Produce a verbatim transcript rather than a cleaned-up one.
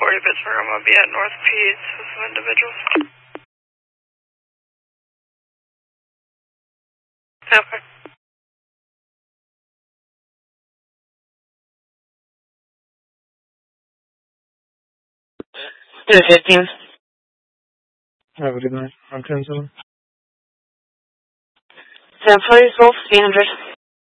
forty Pittsburgh. I'm going to be at North Peds with some individuals. Okay. two fifteen. Have a good night. I'm ten seven. ten forty, Wolf, three hundred.